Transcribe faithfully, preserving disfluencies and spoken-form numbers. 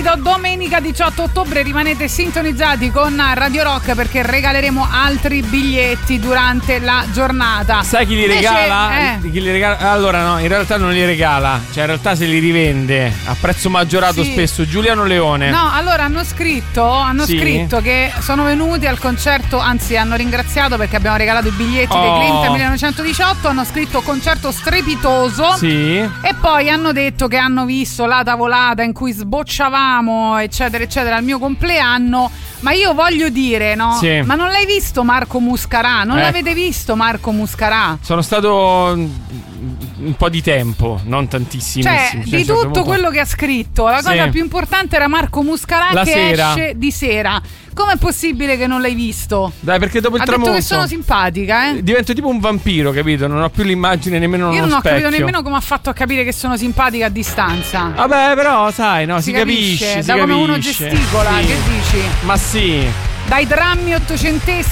subito domenica diciotto ottobre. Rimanete sintonizzati con Radio Rock perché regaleremo altri biglietti durante la giornata. Sai chi li Invece, regala? eh. Chi li regala? Allora no, in realtà non li regala, cioè in realtà se li rivende a prezzo maggiorato Sì. spesso. Giuliano Leone. No, allora hanno scritto Hanno Sì. scritto che sono venuti al concerto, anzi hanno ringraziato perché abbiamo regalato i biglietti Oh. dei Clint millenovecentodiciotto. Hanno scritto concerto strepitoso. Sì. E poi hanno detto che hanno visto la tavolata in cui sbocciavamo eccetera eccetera al mio compleanno. Ma io voglio dire, no? Sì. Ma non l'hai visto Marco Muscarà? Non Eh. l'avete visto Marco Muscarà? Sono stato un po' di tempo, non tantissimo. Cioè, di tutto quello che ha scritto, la Sì. cosa più importante era Marco Muscarà La che sera. esce di sera. Com'è possibile che non l'hai visto? Dai, perché dopo il Ha tramonto detto che sono simpatica, eh? divento tipo un vampiro, capito? Non ho più l'immagine nemmeno Io nello non ho specchio. capito nemmeno come ha fatto a capire che sono simpatica a distanza. Vabbè, però sai, no, si, Si capisce, capisce, si da come uno capisce. gesticola, Sì. che dici? Ma sì. Dai drammi ottocenteschi